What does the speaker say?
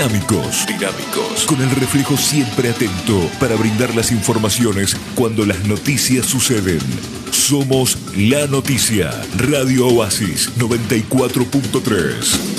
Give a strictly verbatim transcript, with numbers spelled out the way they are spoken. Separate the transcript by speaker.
Speaker 1: Dinámicos, dinámicos, con el reflejo siempre atento para brindar las informaciones cuando las noticias suceden. Somos La Noticia, Radio Oasis noventa y cuatro punto tres.